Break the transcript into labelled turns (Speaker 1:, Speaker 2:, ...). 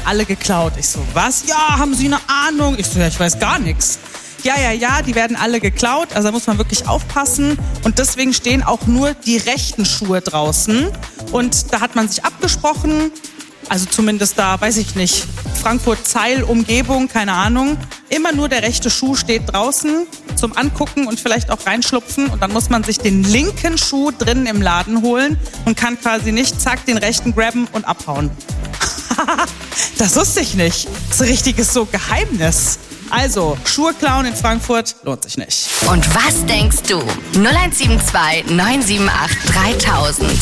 Speaker 1: alle geklaut. Ich so, was? Ja, haben Sie eine Ahnung? Ich so, ja, ich weiß gar nichts. Ja, die werden alle geklaut, also da muss man wirklich aufpassen. Und deswegen stehen auch nur die rechten Schuhe draußen. Und da hat man sich abgesprochen, also zumindest da, weiß ich nicht, Frankfurt-Zeil, Umgebung, keine Ahnung. Immer nur der rechte Schuh steht draußen zum Angucken und vielleicht auch reinschlupfen. Und dann muss man sich den linken Schuh drinnen im Laden holen und kann quasi nicht, zack, den rechten grabben und abhauen. Das wusste ich nicht. Das ist ein richtiges so Geheimnis. Also, Schuhe klauen in Frankfurt lohnt sich nicht.
Speaker 2: Und was denkst du? 0172 978 3000.